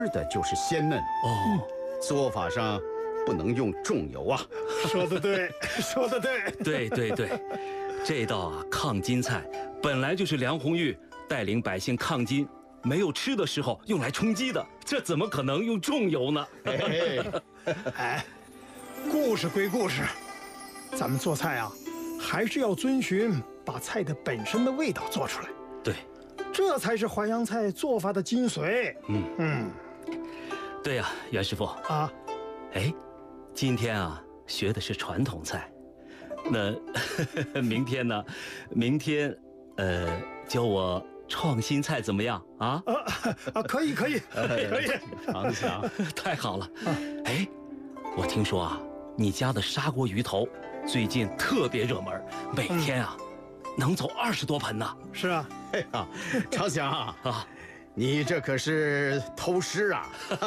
的就是鲜嫩哦， 做法上不能用重油啊。 说的对，说的对。 对对对，这道啊抗金菜本来就是梁红玉带领百姓抗金，没有吃的时候用来充饥的，这怎么可能用重油呢？ 哎，故事归故事，咱们做菜啊，还是要遵循把菜的本身的味道做出来， 对， 这才是淮扬菜做法的精髓。 对呀，袁师傅啊， 哎，今天啊学的是传统菜，那明天呢？明天教我创新菜怎么样啊？ 可以，可以。 尝尝。 太好了！哎，我听说啊，你家的砂锅鱼头最近特别热门，每天啊能走20多盆呢。 是啊， 哎呀，常想啊， 你这可是偷师啊！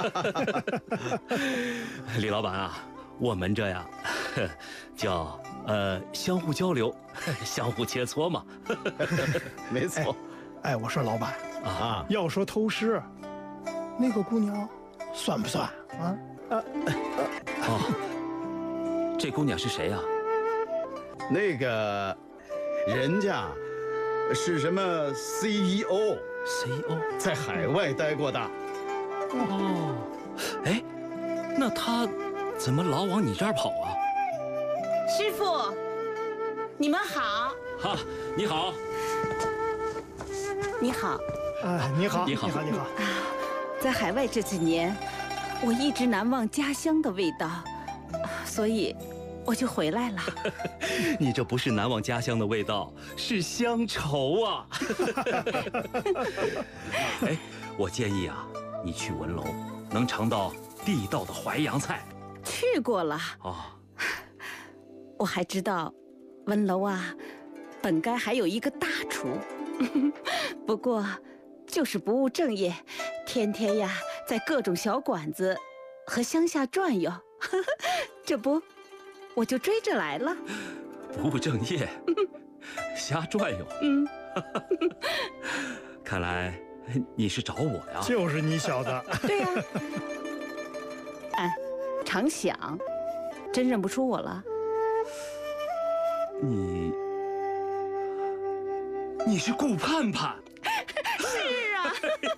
李老板啊，我们这呀叫相互交流，相互切磋嘛。 没错。 哎，我说老板啊， 要说偷师，那个姑娘算不算啊？ 哦，这姑娘是谁呀？ 那个人家是什么 CEO， 在海外待过的。 哦，哎，那她怎么老往你这儿跑啊？ 师傅，你们好。 哈，你好。 你好。 你好， 你好， 你好。 在海外这几年，我一直难忘家乡的味道，所以我就回来了。 你这不是难忘家乡的味道，是乡愁啊！哎，我建议啊，你去文楼，能尝到地道的淮扬菜。 去过了。 哦， 我还知道，文楼啊，本该还有一个大厨，不过就是不务正业，天天呀在各种小馆子和乡下转悠。这不，我就追着来了。 不务正业，瞎转悠。看来你是找我呀？ 就是你小子。 对呀。哎，常想，真认不出我了？ 你是顾盼盼。 是啊。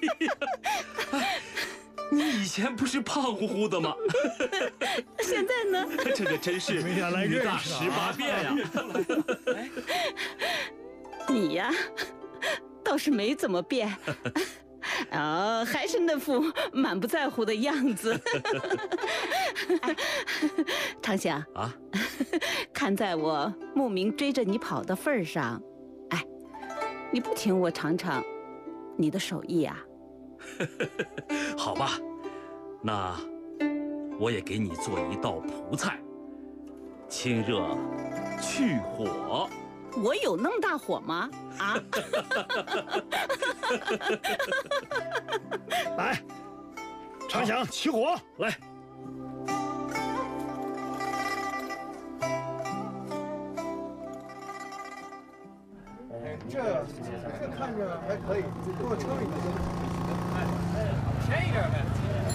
你以前不是胖乎乎的吗？ 现在呢？ 这个真是原来女大认识啊 18变呀！ 你呀，倒是没怎么变，还是那副满不在乎的样子。常想啊， 看在我慕名追着你跑的份上，哎，你不请我尝尝你的手艺啊？ 好吧，那我也给你做一道蒲菜，清热去火。 我有那么大火吗？啊！ 来，常想起火来。 这看着还可以，给我称一个。 便宜点呗。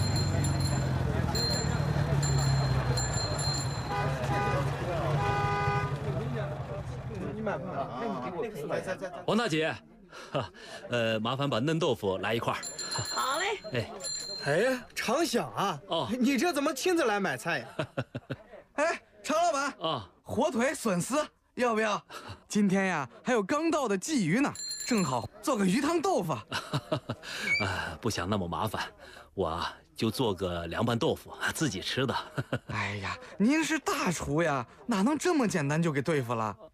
你买不买啊？ 王大姐，麻烦把嫩豆腐来一块。 好嘞。 哎，常想啊， 哦， 你这怎么亲自来买菜呀？ 哎，常老板啊， 火腿笋丝要不要？今天呀还有刚到的鲫鱼呢，正好做个鱼汤豆腐。 不想那么麻烦，我啊就做个凉拌豆腐，自己吃的。 哎呀，您是大厨呀，哪能这么简单就给对付了？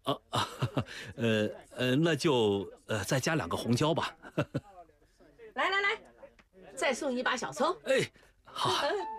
那就再加2个红椒吧。 来，再送你一把小葱。 哎，好。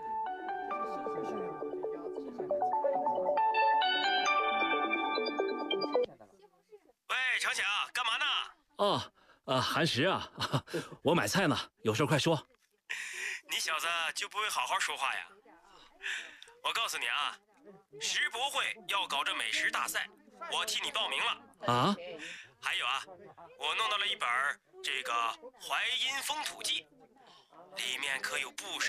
喂，常想干嘛呢？ 韩石啊，我买菜呢，有事快说。 你小子就不会好好说话呀？我告诉你啊，石博会要搞这美食大赛，我替你报名了。 啊？ 还有啊，我弄到了一本这个《淮阴风土记》，里面可有不少